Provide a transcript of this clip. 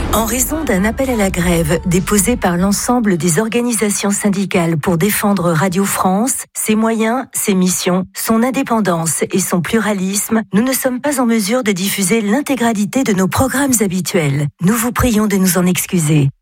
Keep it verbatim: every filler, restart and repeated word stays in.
En raison d'un appel à la grève déposé par l'ensemble des organisations syndicales pour défendre Radio France, ses moyens, ses missions, son indépendance et son pluralisme, nous ne sommes pas en mesure de diffuser l'intégralité de nos programmes habituels. Nous vous prions de nous en excuser.